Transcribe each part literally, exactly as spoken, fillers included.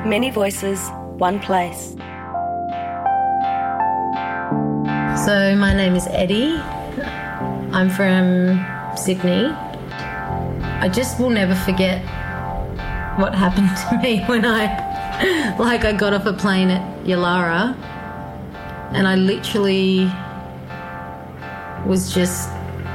Many voices, one place. So my name is Eddie. I'm from Sydney. I just will never forget what happened to me when I, like I got off a plane at Yalara and I literally was just,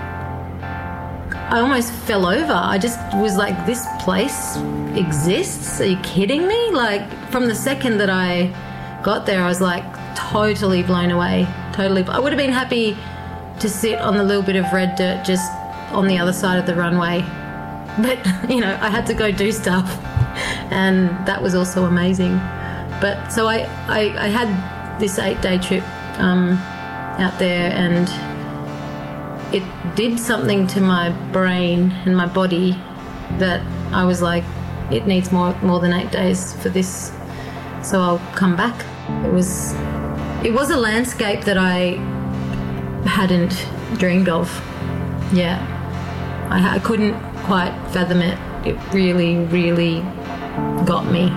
I almost fell over. I just was like, this place exists? Are you kidding me? Like, from the second that I got there, I was like totally blown away. Totally. I would have been happy to sit on the little bit of red dirt just on the other side of the runway. But, you know, I had to go do stuff. And that was also amazing. But so I, I, I had this eight-day trip um, out there, and it did something to my brain and my body that I was like, it needs more more than eight days for this, so I'll come back. It was it was a landscape that I hadn't dreamed of. Yeah, I, I couldn't quite fathom it. It really, really got me.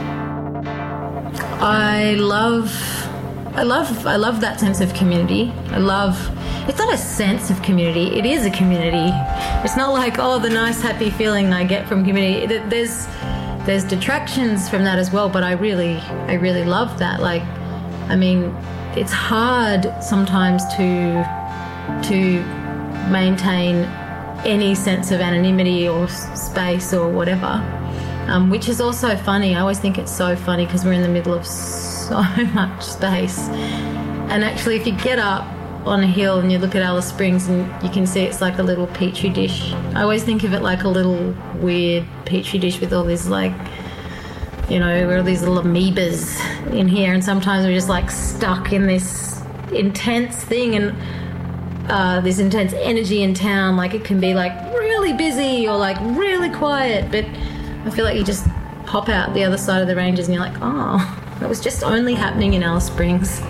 I love, I love, I love that sense of community. I love. It's not a sense of community, it is a community. It's not like, oh, the nice, happy feeling I get from community. There's there's detractions from that as well, but I really, I really love that. Like, I mean, it's hard sometimes to, to maintain any sense of anonymity or space or whatever, um, which is also funny. I always think it's so funny because we're in the middle of so much space. And actually, if you get up on a hill and you look at Alice Springs and you can see it's like a little petri dish. I always think of it like a little weird petri dish with all these, like, you know, all these little amoebas in here, and sometimes we're just like stuck in this intense thing and uh, this intense energy in town. Like, it can be like really busy or like really quiet, but I feel like you just pop out the other side of the ranges and you're like, oh, that was just only happening in Alice Springs.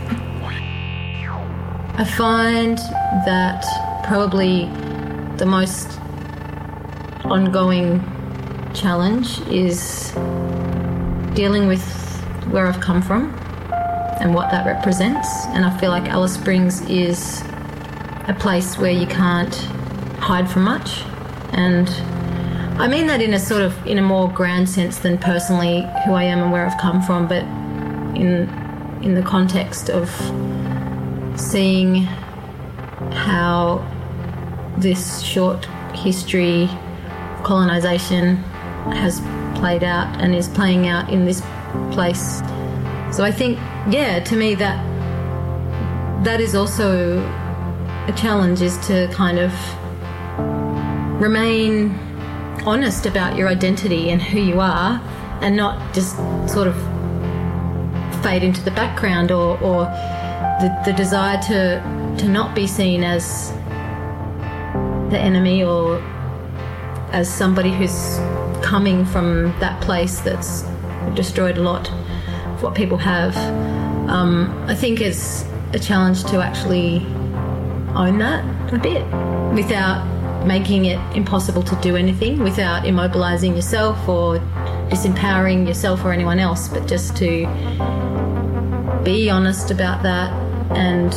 I find that probably the most ongoing challenge is dealing with where I've come from and what that represents. And I feel like Alice Springs is a place where you can't hide from much. And I mean that in a sort of, in a more grand sense than personally who I am and where I've come from, but in in the context of seeing how this short history of colonisation has played out and is playing out in this place. So I think, yeah, to me that that is also a challenge, is to kind of remain honest about your identity and who you are and not just sort of fade into the background or, or The, the desire to to not be seen as the enemy or as somebody who's coming from that place that's destroyed a lot of what people have. Um, I think it's a challenge to actually own that a bit without making it impossible to do anything, without immobilising yourself or disempowering yourself or anyone else, but just to be honest about that and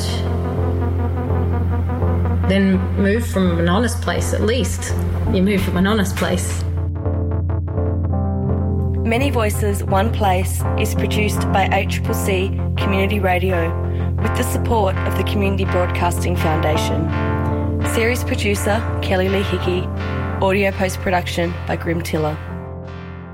then move from an honest place. At least you move from an honest place. Many Voices, One Place is produced by H C C Community Radio with the support of the Community Broadcasting Foundation. Series producer Kelly Lee Hickey. Audio post-production by Grim Tiller.